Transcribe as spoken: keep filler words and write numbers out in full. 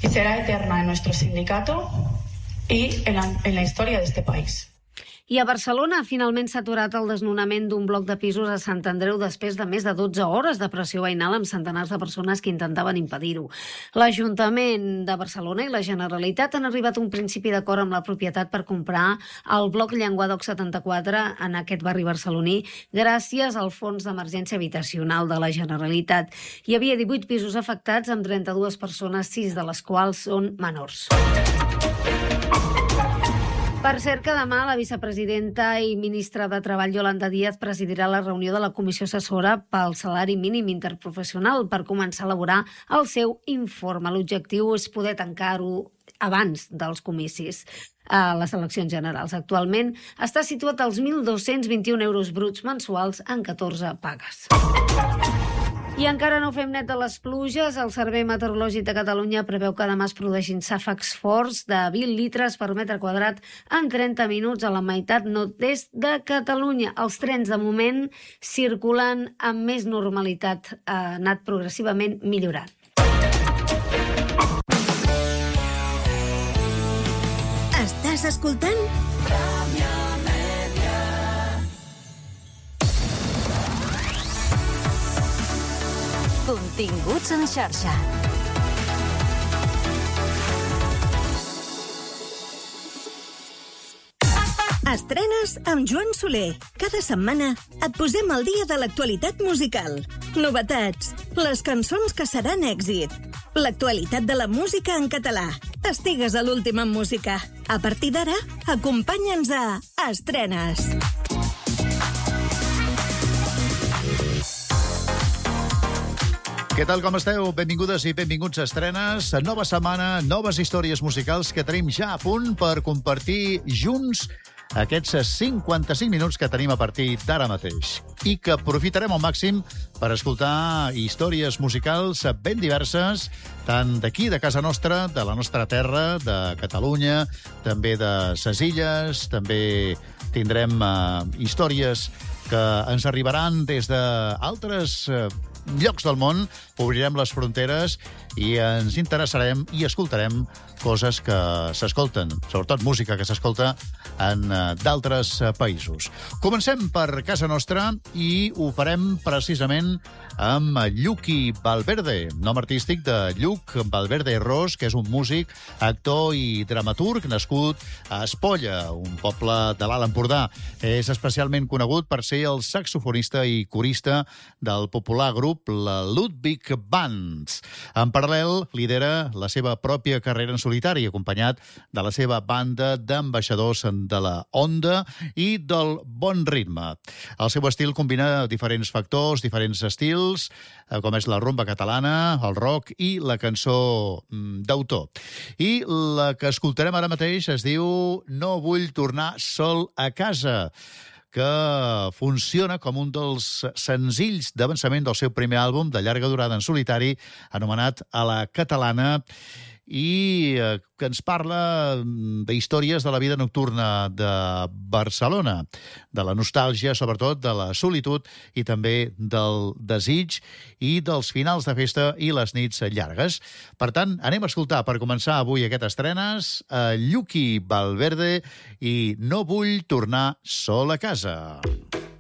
y será eterna en nuestro sindicato y en la, en la historia de este país. I a Barcelona finalment s'ha aturat el desnonament d'un bloc de pisos a Sant Andreu després de més de dotze hores de pressió veïnal amb centenars de persones que intentaven impedir-ho. L'Ajuntament de Barcelona i la Generalitat han arribat a un principi d'acord amb la propietat per comprar el bloc Llenguadoc setanta-quatre en aquest barri barceloní gràcies al Fons d'Emergència Habitacional de la Generalitat. Hi havia divuit pisos afectats amb trenta-dues persones, sis de les quals són menors. Per cert que demà la vicepresidenta i ministra de Treball, Yolanda Díaz, presidirà la reunió de la Comissió Assessora pel Salari Mínim Interprofessional per començar a elaborar el seu informe. L'objectiu és poder tancar-ho abans dels comicis a les eleccions generals. Actualment està situat als mil dos-cents vint-i-un euros bruts mensuals en catorze pagues. I encara no fem net de les pluges. El Servei Meteorològic de Catalunya preveu que demà es produeixin xàfecs forts de vint litres per metre quadrat en trenta minuts a la meitat nord-est de Catalunya. Els trens, de moment, circulen amb més normalitat, ha anat progressivament millorant. Estàs escoltant? Continguts en xarxa. Estrenes amb Joan Soler. Cada setmana et posem al dia de l'actualitat musical. Novetats, les cançons que seran èxit, l'actualitat de la música en català. Estigues a l'últim en música. A partir d'ara, acompanya'ns a Estrenes. Què tal, com esteu? Benvingudes i benvinguts a Estrenes. Nova setmana, noves històries musicals que tenim ja a punt per compartir junts aquests cinquanta-cinc minuts que tenim a partir d'ara mateix i que aprofitarem al màxim per escoltar històries musicals ben diverses, tant d'aquí, de casa nostra, de la nostra terra, de Catalunya, també de ses illes, també tindrem uh, històries que ens arribaran des d'altres uh, llocs del món, obrirem les fronteres i ens interessarem i escoltarem coses que s'escolten, sobretot música que s'escolta en d'altres països. Comencem per casa nostra i ho farem precisament amb Lluqui Valverde, nom artístic de Lluc Valverde Ros, que és un músic, actor i dramaturg nascut a Espolla, un poble de l'Alt Empordà. És especialment conegut per ser el saxofonista i corista del popular grup la Ludwig Band. En paral·lel, lidera la seva pròpia carrera en solitari, acompanyat de la seva banda d'ambaixadors de la onda i del bon ritme. El seu estil combina diferents factors, diferents estils, com és la rumba catalana, el rock i la cançó d'autor. I la que escoltarem ara mateix es diu No vull tornar sol a casa, que funciona com un dels senzills d'avançament del seu primer àlbum de llarga durada en solitari, anomenat A la Catalana, i que ens parla d'històries de la vida nocturna de Barcelona, de la nostàlgia, sobretot, de la solitud i també del desig i dels finals de festa i les nits llargues. Per tant, anem a escoltar, per començar avui aquest Estrenes, a Lluqui Valverde i No vull tornar sol a casa.